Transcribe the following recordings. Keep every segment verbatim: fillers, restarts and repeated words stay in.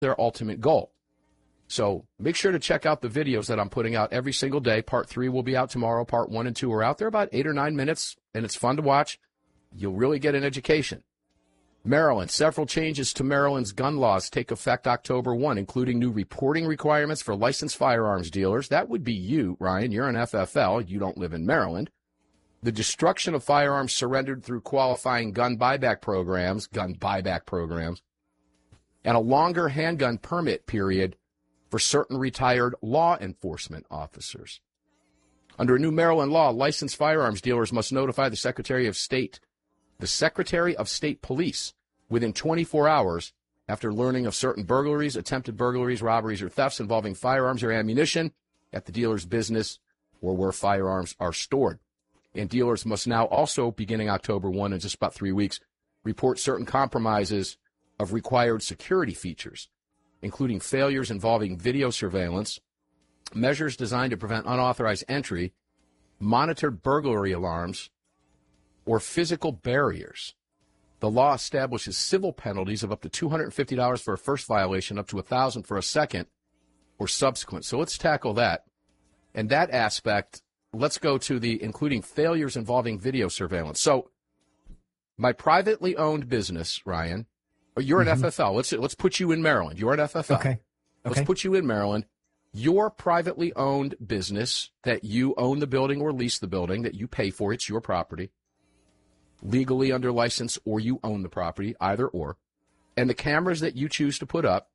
their ultimate goal. So make sure to check out the videos that I'm putting out every single day. Part three will be out tomorrow. Part one and two are out. They're about eight or nine minutes, and it's fun to watch. You'll really get an education. Maryland, several changes to Maryland's gun laws take effect October first, including new reporting requirements for licensed firearms dealers. That would be you, Ryan. You're an F F L. You don't live in Maryland. The destruction of firearms surrendered through qualifying gun buyback programs, gun buyback programs, and a longer handgun permit period for certain retired law enforcement officers. Under a new Maryland law, licensed firearms dealers must notify the Secretary of State, the Secretary of State Police, within twenty-four hours after learning of certain burglaries, attempted burglaries, robberies, or thefts involving firearms or ammunition at the dealer's business or where firearms are stored. And dealers must now also, beginning October first, in just about three weeks, report certain compromises of required security features, including failures involving video surveillance, measures designed to prevent unauthorized entry, monitored burglary alarms, or physical barriers. The law establishes civil penalties of up to two hundred fifty dollars for a first violation, up to one thousand dollars for a second or subsequent. So let's tackle that. And that aspect, let's go to the including failures involving video surveillance. So my privately owned business, Ryan, you're an mm-hmm. F F L. Let's let's put you in Maryland. You're an F F L. Okay. okay. Let's put you in Maryland. Your privately owned business that you own the building or lease the building, that you pay for, it's your property, legally under license, or you own the property, either or, and the cameras that you choose to put up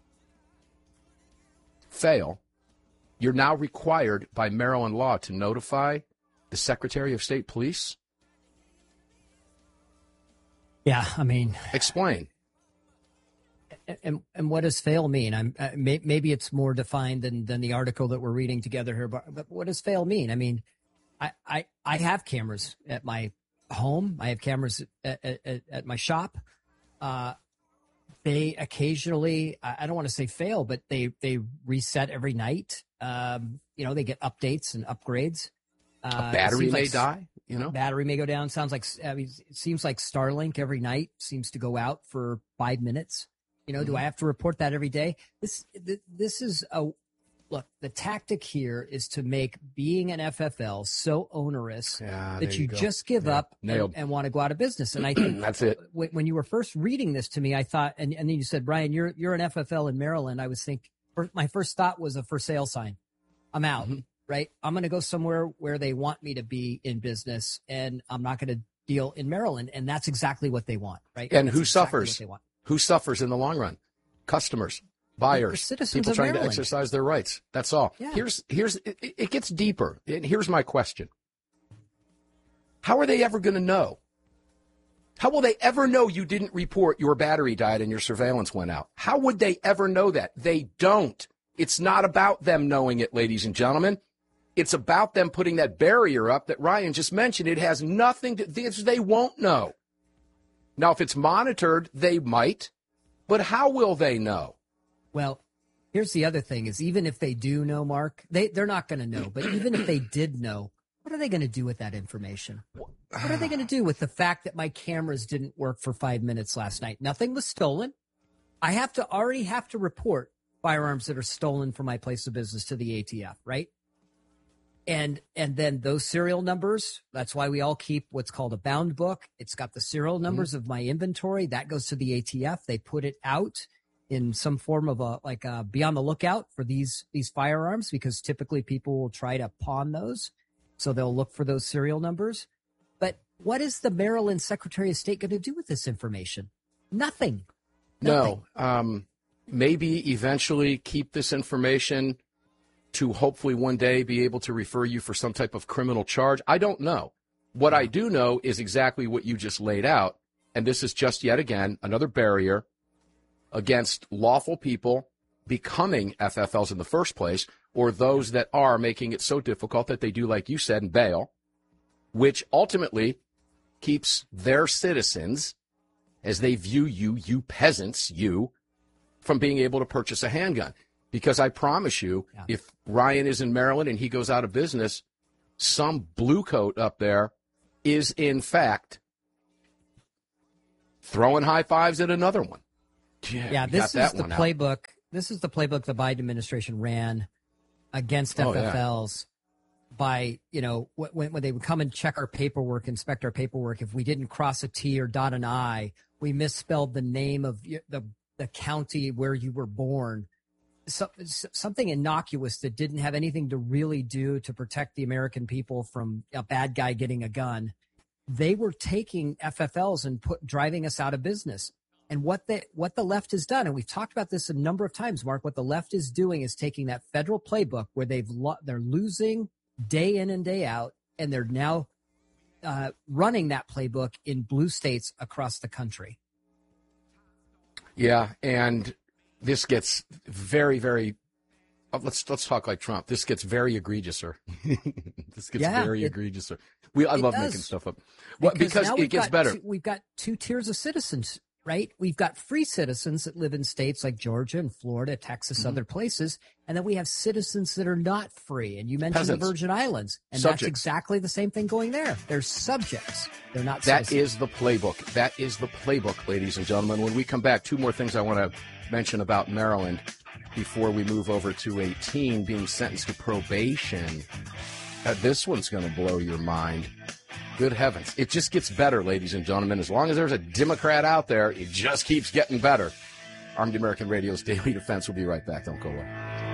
fail, you're now required by Maryland law to notify the Secretary of State Police? Yeah, I mean... Explain. And and what does fail mean? I'm uh, may, maybe it's more defined than than the article that we're reading together here. But, but what does fail mean? I mean, I, I I have cameras at my home. I have cameras at, at, at my shop. Uh, they occasionally, I don't want to say fail, but they they reset every night. Um, you know, they get updates and upgrades. Uh, a battery may like, die. You know, battery may go down. Sounds like I mean, it seems like Starlink every night seems to go out for five minutes. You know, mm-hmm. do I have to report that every day? This, this is a, look, the tactic here is to make being an F F L so onerous yeah, that you, you just give yeah. up and, and want to go out of business. And I think that's it. When you were first reading this to me, I thought, and, and then you said, Brian, you're, you're an F F L in Maryland. I was thinking, my first thought was a for sale sign. I'm out, mm-hmm. right? I'm going to go somewhere where they want me to be in business, and I'm not going to deal in Maryland. And that's exactly what they want, right? And that's who exactly suffers? what they want. Who suffers in the long run? Customers, buyers, people trying to exercise their rights. That's all. Yeah. Here's here's it, it gets deeper. And here's my question. How are they ever going to know? How will they ever know you didn't report your battery died and your surveillance went out? How would they ever know that? They don't. It's not about them knowing it, ladies and gentlemen. It's about them putting that barrier up that Ryan just mentioned. It has nothing to do. They won't know. Now, if it's monitored, they might. But how will they know? Well, here's the other thing is even if they do know, Mark, they, they're not going to know. But even if they did know, what are they going to do with that information? What are they going to do with the fact that my cameras didn't work for five minutes last night? Nothing was stolen. I have to already have to report firearms that are stolen from my place of business to the A T F, right? And and then those serial numbers, that's why we all keep what's called a bound book. It's got the serial numbers mm-hmm. of my inventory. That goes to the A T F. They put it out in some form of a, like a, be on the lookout for these, these firearms, because typically people will try to pawn those. So they'll look for those serial numbers. But what is the Maryland Secretary of State going to do with this information? Nothing. Nothing. No. Um, maybe eventually keep this information to hopefully one day be able to refer you for some type of criminal charge. I don't know. What I do know is exactly what you just laid out, and this is just yet again another barrier against lawful people becoming F F Ls in the first place, or those that are making it so difficult that they do, like you said, and bail, which ultimately keeps their citizens, as they view you, you peasants, you, from being able to purchase a handgun. Because I promise you, yeah. if Ryan is in Maryland and he goes out of business, some blue coat up there is, in fact, throwing high fives at another one. Yeah, yeah you this got is that the one out. playbook. This is the playbook the Biden administration ran against Oh, F F Ls yeah. by, you know, when, when they would come and check our paperwork, inspect our paperwork. If we didn't cross a T or dot an I, we misspelled the name of the, the county where you were born. So, something innocuous that didn't have anything to really do to protect the American people from a bad guy getting a gun. They were taking F F Ls and put driving us out of business. And what the what the left has done, and we've talked about this a number of times, Mark, what the left is doing is taking that federal playbook where they've lo- they're losing day in and day out, and they're now uh, running that playbook in blue states across the country. Yeah, and this gets very, very. Oh, let's let's talk like Trump. This gets very egregious, sir. This gets yeah, very it, egregious, sir. We I love does. making stuff up. Well, because because it gets better. Two, we've got two tiers of citizens, right? We've got free citizens that live in states like Georgia and Florida, Texas, mm-hmm. other places, and then we have citizens that are not free. And you mentioned Peasants. the Virgin Islands, and Subjects. That's exactly the same thing going there. They're subjects. They're not That citizens. is the playbook. That is the playbook, ladies and gentlemen. When we come back, two more things I want to mention about Maryland before we move over to a teen being sentenced to probation. Uh, this one's going to blow your mind. Good heavens. It just gets better, ladies and gentlemen. As long as there's a Democrat out there, it just keeps getting better. Armed American Radio's Daily Defense will be right back. Don't go away.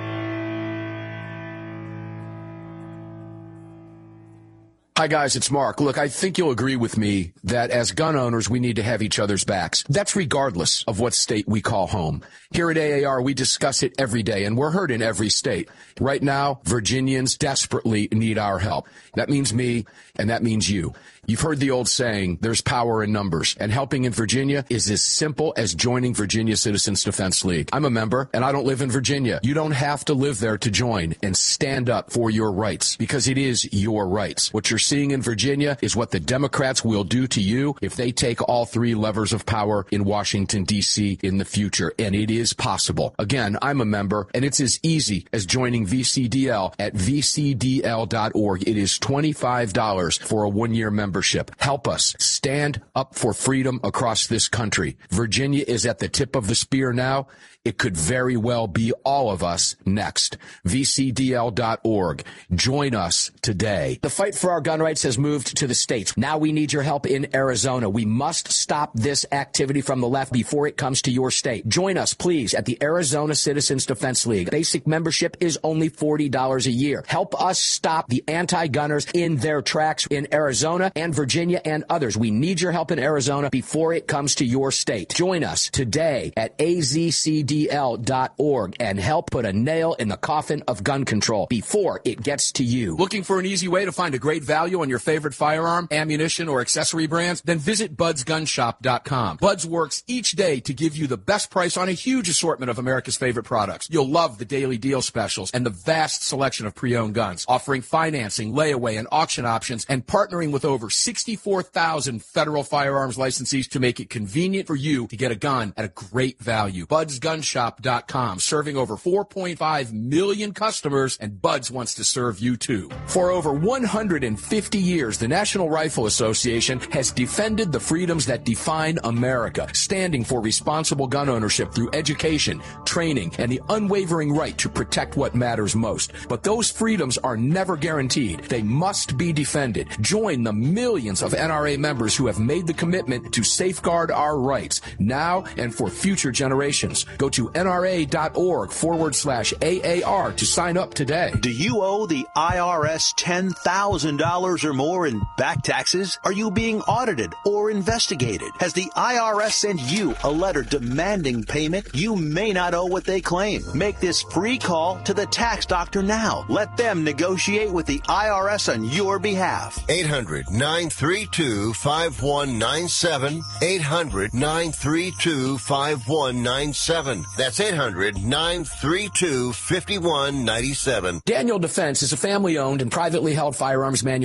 Hi, guys, it's Mark. Look, I think you'll agree with me that as gun owners, we need to have each other's backs. That's regardless of what state we call home. Here at A A R, we discuss it every day, and we're heard in every state. Right now, Virginians desperately need our help. That means me, and that means you. You've heard the old saying, there's power in numbers, and helping in Virginia is as simple as joining Virginia Citizens Defense League. I'm a member, and I don't live in Virginia. You don't have to live there to join and stand up for your rights, because it is your rights. What you're seeing in Virginia is what the Democrats will do to you if they take all three levers of power in Washington, D C in the future, and it is possible. Again, I'm a member, and it's as easy as joining V C D L at v c d l dot org. It is twenty-five dollars for a one-year membership. Help us stand up for freedom across this country. Virginia is at the tip of the spear now. It could very well be all of us next. v c d l dot org. Join us today. The fight for our gun rights has moved to the states. Now we need your help in Arizona. We must stop this activity from the left before it comes to your state. Join us, please, at the Arizona Citizens Defense League. Basic membership is only forty dollars a year. Help us stop the anti-gunners in their tracks in Arizona and Virginia and others. We need your help in Arizona before it comes to your state. Join us today at a z c d l dot org and help put a nail in the coffin of gun control before it gets to you. Looking for an easy way to find a great value on your favorite firearm, ammunition, or accessory brands? Then visit buds gun shop dot com. Buds works each day to give you the best price on a huge assortment of America's favorite products. You'll love the daily deal specials and the vast selection of pre-owned guns, offering financing, layaway, and auction options, and partnering with over sixty-four thousand federal firearms licensees to make it convenient for you to get a gun at a great value. buds gun shop dot com, serving over four point five million customers, and Buds wants to serve you too. For over one hundred fifty years, the National Rifle Association has defended the freedoms that define America, standing for responsible gun ownership through education, training, and the unwavering right to protect what matters most. But those freedoms are never guaranteed. They must be defended. Join the millions of N R A members who have made the commitment to safeguard our rights now and for future generations. Go to nra.org forward slash AAR to sign up today. Do you owe the I R S ten thousand dollars or more in back taxes? Are you being audited or investigated? Has the I R S sent you a letter demanding payment? You may not owe what they claim. Make this free call to the tax doctor now. Let them negotiate with the I R S on your behalf. eight hundred nine three two five one nine seven. eight hundred nine three two five one nine seven. That's eight hundred nine three two five one nine seven. Daniel Defense is a family-owned and privately held firearms manufacturer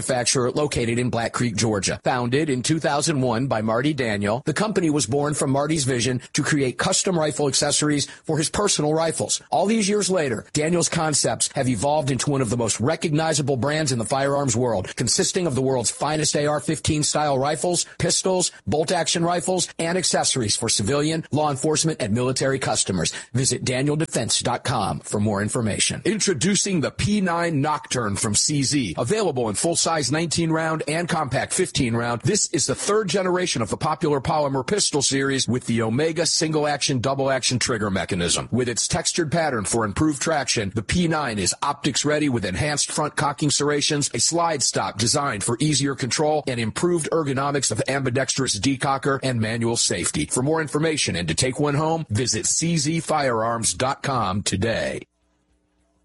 manufacturer located in Black Creek, Georgia. Founded in two thousand one by Marty Daniel, the company was born from Marty's vision to create custom rifle accessories for his personal rifles. All these years later, Daniel's concepts have evolved into one of the most recognizable brands in the firearms world, consisting of the world's finest A R fifteen style rifles, pistols, bolt-action rifles, and accessories for civilian, law enforcement, and military customers. Visit daniel defense dot com for more information. Introducing the P nine Nocturne from C Z. Available in full-size nineteen round and compact fifteen round, this is the third generation of the popular polymer pistol series with the Omega single-action, double-action trigger mechanism. With its textured pattern for improved traction, the P nine is optics-ready with enhanced front cocking serrations, a slide stop designed for easier control, and improved ergonomics of ambidextrous decocker and manual safety. For more information and to take one home, visit c z firearms dot com today.